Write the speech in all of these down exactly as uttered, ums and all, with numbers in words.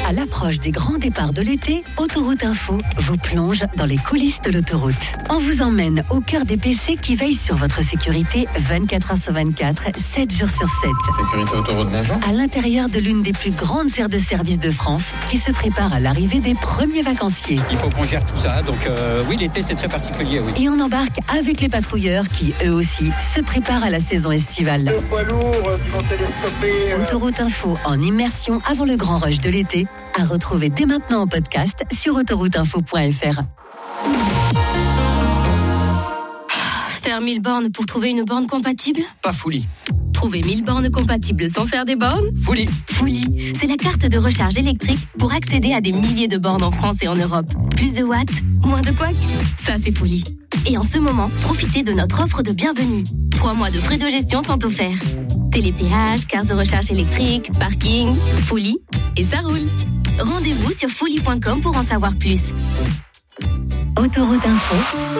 À l'approche des grands départs de l'été, Autoroute Info vous plonge dans les coulisses de l'autoroute. On vous emmène au cœur des P C qui veillent sur votre sécurité vingt-quatre heures sur vingt-quatre, sept jours sur sept. Sécurité autoroute, bonjour. À l'intérieur de l'une des plus grandes aires de service de France qui se prépare à l'arrivée des premiers vacanciers. Il faut qu'on gère tout ça, donc euh, oui, l'été c'est très particulier, oui. Et on embarque avec les patrouilleurs qui, eux aussi, se préparent à la saison estivale. Le poids lourd qui vont télescoper. Euh... Autoroute Info en immersion avant le grand rush de l'été, à retrouver dès maintenant en podcast sur autoroute info point f r. Faire mille bornes pour trouver une borne compatible ? Pas Fouli. Trouver mille bornes compatibles sans faire des bornes ? Fouli. Fouli, c'est la carte de recharge électrique pour accéder à des milliers de bornes en France et en Europe. Plus de watts, moins de couacs, ça c'est Fouli. Et en ce moment, profitez de notre offre de bienvenue. Trois mois de frais de gestion sont offerts. Télépéage, carte de recharge électrique, parking, Fouli, et ça roule. Rendez-vous sur fouli point com pour en savoir plus. Autoroute Info.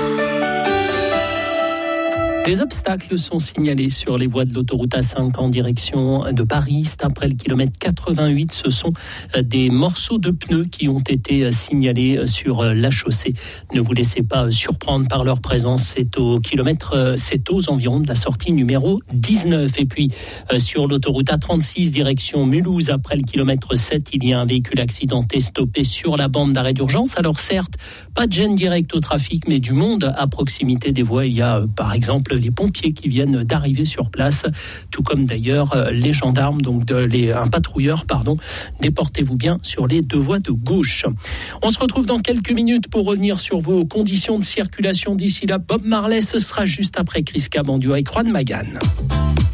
Des obstacles sont signalés sur les voies de l'autoroute A cinq en direction de Paris. C'est après le kilomètre quatre-vingt-huit. Ce sont des morceaux de pneus qui ont été signalés sur la chaussée. Ne vous laissez pas surprendre par leur présence. C'est au kilomètre, c'est aux environs de la sortie numéro dix-neuf. Et puis, sur l'autoroute A trente-six, direction Mulhouse, après le kilomètre sept, il y a un véhicule accidenté stoppé sur la bande d'arrêt d'urgence. Alors certes, pas de gêne directe au trafic, mais du monde à proximité des voies. Il y a, par exemple, les pompiers qui viennent d'arriver sur place, tout comme d'ailleurs les gendarmes, donc de, les, un patrouilleur, pardon. Déportez-vous bien sur les deux voies de gauche. On se retrouve dans quelques minutes pour revenir sur vos conditions de circulation. D'ici là, Bob Marley, ce sera juste après Chris Cabandio avec Juan Magán.